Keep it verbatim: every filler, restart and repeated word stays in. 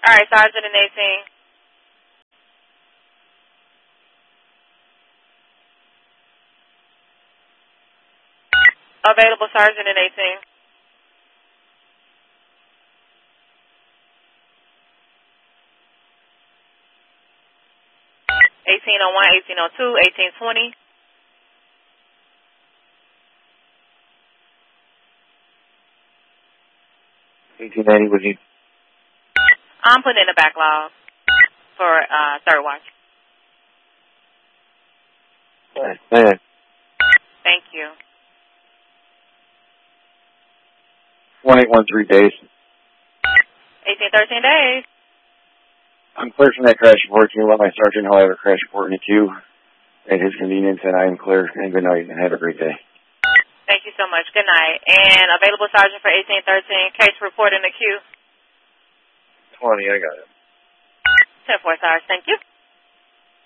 All right, Sergeant and eighteen. Available Sergeant and eighteen. eighteen oh one, eighteen oh two, eighteen twenty. eighteen ninety, would you? I'm putting in a backlog for uh, third watch. Man. Thank you. one eight one three days. eighteen thirteen days. I'm clear from that crash report. Can you let my sergeant know I have a crash report in the queue at his convenience, and I am clear. And good night, and have a great day. Thank you so much. Good night. And available Sergeant for eighteen thirteen. Case report in the queue. twenty, I got it. ten four, Sarge. Thank you.